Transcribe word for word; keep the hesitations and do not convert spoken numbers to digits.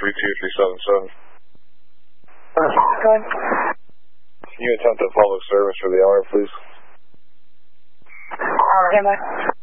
three two three seven seven. Go ahead. Can you attempt a public service for the hour, please? Hour, am I?